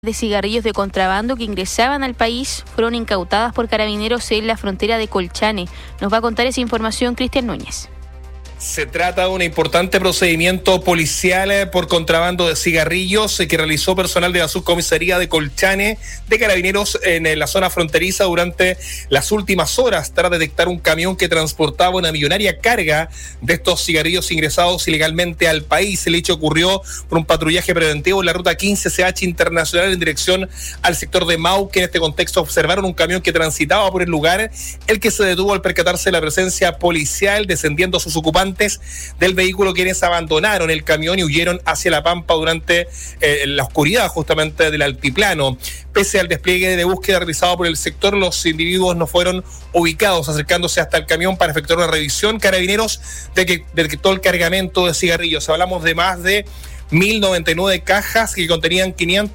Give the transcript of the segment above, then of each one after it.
de cigarrillos de contrabando que ingresaban al país fueron incautadas por carabineros en la frontera de Colchane. Nos va a contar esa información Cristian Núñez. Se trata de un importante procedimiento policial por contrabando de cigarrillos que realizó personal de la subcomisaría de Colchane de Carabineros en la zona fronteriza durante las últimas horas tras detectar un camión que transportaba una millonaria carga de estos cigarrillos ingresados ilegalmente al país. El hecho ocurrió por un patrullaje preventivo en la ruta 15 CH Internacional en dirección al sector de Mauque. En este contexto observaron un camión que transitaba por el lugar, el que se detuvo al percatarse de la presencia policial, descendiendo sus ocupantes del vehículo, quienes abandonaron el camión y huyeron hacia la pampa durante la oscuridad justamente del altiplano. Pese al despliegue de búsqueda realizado por el sector, los individuos no fueron ubicados. Acercándose hasta el camión para efectuar una revisión, Carabineros detectó el cargamento de cigarrillos. Hablamos de más de 1.099 cajas que contenían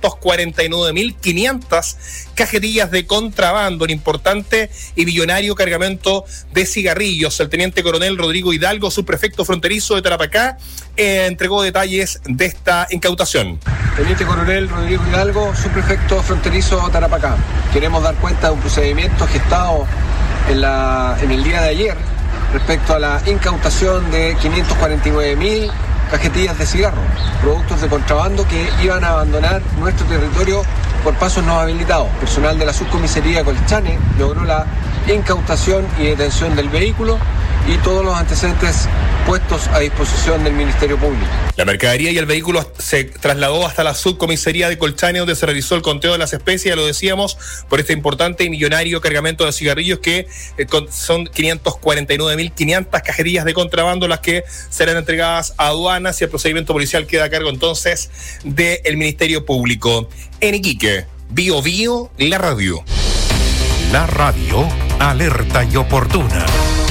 549.500 cajetillas de contrabando, un importante y millonario cargamento de cigarrillos. El teniente coronel Rodrigo Hidalgo, subprefecto fronterizo de Tarapacá, entregó detalles de esta incautación. Teniente coronel Rodrigo Hidalgo, subprefecto fronterizo de Tarapacá. Queremos dar cuenta de un procedimiento gestado en el día de ayer respecto a la incautación de 549.000 cajetillas de cigarros, productos de contrabando que iban a abandonar nuestro territorio por pasos no habilitados. Personal de la subcomisaría Colchane logró la incautación y detención del vehículo y todos los antecedentes puestos a disposición del Ministerio Público. La mercadería y el vehículo se trasladó hasta la subcomisaría de Colchane, donde se realizó el conteo de las especies, ya lo decíamos, por este importante y millonario cargamento de cigarrillos que son 549.500 cajetillas de contrabando las que serán entregadas a aduanas, y el procedimiento policial queda a cargo entonces del Ministerio Público. En Iquique, Bio Bio, la radio. La radio alerta y oportuna.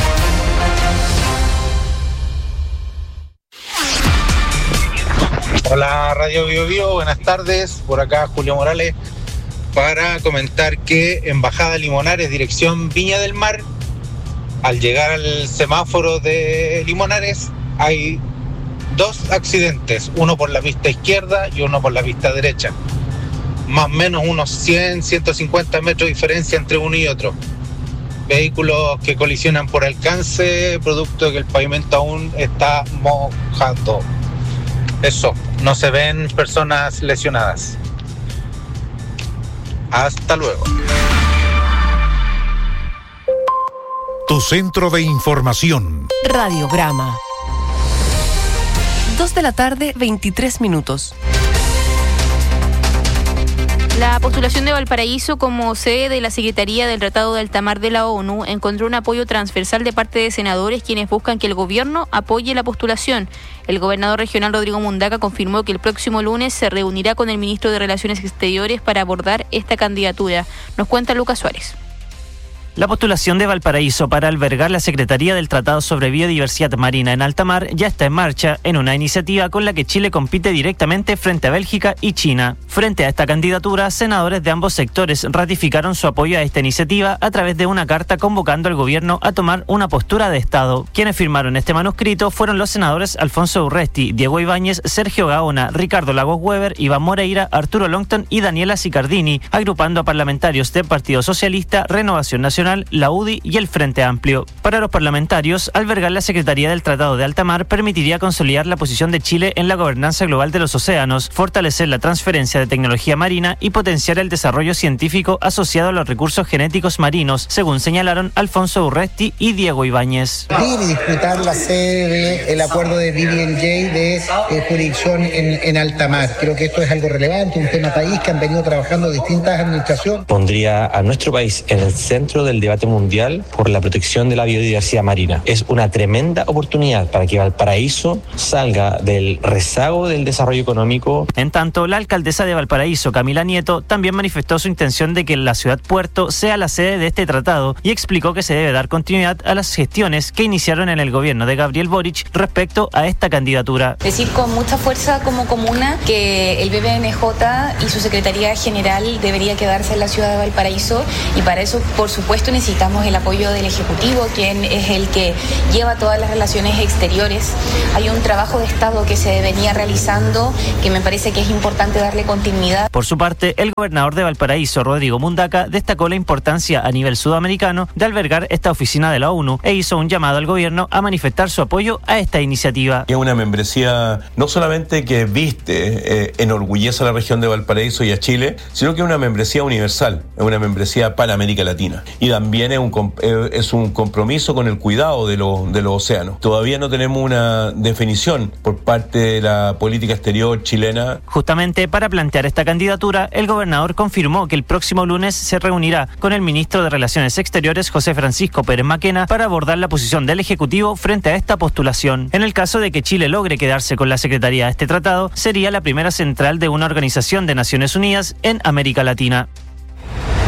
Hola Radio Bio Bio, buenas tardes, por acá Julio Morales para comentar que en Bajada Limonares, dirección Viña del Mar, al llegar al semáforo de Limonares hay dos accidentes, uno por la pista izquierda y uno por la pista derecha, más o menos unos 100-150 metros de diferencia entre uno y otro. Vehículos que colisionan por alcance, producto de que el pavimento aún está mojado. Eso, no se ven personas lesionadas. Hasta luego. Tu centro de información. Radiograma. 2:23 p.m. La postulación de Valparaíso como sede de la Secretaría del Tratado de Alta Mar de la ONU encontró un apoyo transversal de parte de senadores quienes buscan que el gobierno apoye la postulación. El gobernador regional Rodrigo Mundaca confirmó que el próximo lunes se reunirá con el ministro de Relaciones Exteriores para abordar esta candidatura. Nos cuenta Lucas Suárez. La postulación de Valparaíso para albergar la Secretaría del Tratado sobre Biodiversidad Marina en alta mar ya está en marcha en una iniciativa con la que Chile compite directamente frente a Bélgica y China. Frente a esta candidatura, senadores de ambos sectores ratificaron su apoyo a esta iniciativa a través de una carta convocando al gobierno a tomar una postura de Estado. Quienes firmaron este manuscrito fueron los senadores Alfonso Urresti, Diego Ibáñez, Sergio Gaona, Ricardo Lagos Weber, Iván Moreira, Arturo Longton y Daniela Sicardini, agrupando a parlamentarios del Partido Socialista, Renovación Nacional, la UDI y el Frente Amplio. Para los parlamentarios, albergar la Secretaría del Tratado de Alta Mar permitiría consolidar la posición de Chile en la gobernanza global de los océanos, fortalecer la transferencia de tecnología marina y potenciar el desarrollo científico asociado a los recursos genéticos marinos, según señalaron Alfonso Urresti y Diego Ibáñez. Y disputar la sede del acuerdo de BBNJ de jurisdicción en alta mar. Creo que esto es algo relevante, un tema país que han venido trabajando distintas administraciones. Pondría a nuestro país en el centro del debate mundial por la protección de la biodiversidad marina. Es una tremenda oportunidad para que Valparaíso salga del rezago del desarrollo económico. En tanto, la alcaldesa de Valparaíso, Camila Nieto, también manifestó su intención de que la ciudad puerto sea la sede de este tratado y explicó que se debe dar continuidad a las gestiones que iniciaron en el gobierno de Gabriel Boric respecto a esta candidatura. Decir con mucha fuerza como comuna que el BBNJ y su Secretaría General debería quedarse en la ciudad de Valparaíso, y para eso, por supuesto, supuesto necesitamos el apoyo del Ejecutivo, quien es el que lleva todas las relaciones exteriores. Hay un trabajo de Estado que se venía realizando que me parece que es importante darle continuidad. Por su parte, el gobernador de Valparaíso, Rodrigo Mundaca, destacó la importancia a nivel sudamericano de albergar esta oficina de la ONU e hizo un llamado al gobierno a manifestar su apoyo a esta iniciativa. Es una membresía no solamente que enorgullece a la región de Valparaíso y a Chile, sino que es una membresía universal, es una membresía para América Latina. Y también es un compromiso con el cuidado de los océanos. Todavía no tenemos una definición por parte de la política exterior chilena. Justamente para plantear esta candidatura, el gobernador confirmó que el próximo lunes se reunirá con el ministro de Relaciones Exteriores, José Francisco Pérez Maquena, para abordar la posición del Ejecutivo frente a esta postulación. En el caso de que Chile logre quedarse con la secretaría de este tratado, sería la primera central de una organización de Naciones Unidas en América Latina.